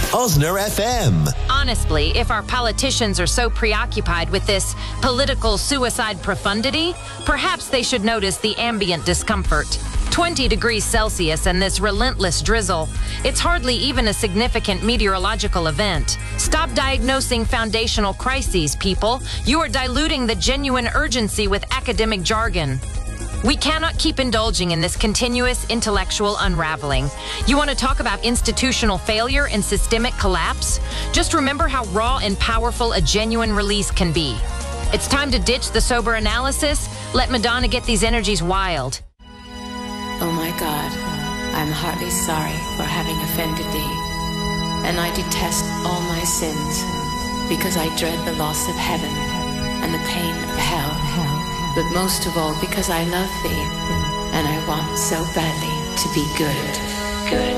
Osner FM. Honestly, if our politicians are so preoccupied with this political suicide profundity, perhaps they should notice the ambient discomfort. 20 degrees Celsius and this relentless drizzle. It's hardly even a significant meteorological event. Stop diagnosing foundational crises, people. You are diluting the genuine urgency with academic jargon. We cannot keep indulging in this continuous intellectual unraveling. You want to talk about institutional failure and systemic collapse? Just remember how raw and powerful a genuine release can be. It's time to ditch the sober analysis. Let Madonna get these energies wild. Oh my God, I'm heartily sorry for having offended thee, and I detest all my sins, because I dread the loss of heaven and the pain of hell, but most of all because I love thee, and I want so badly to be good.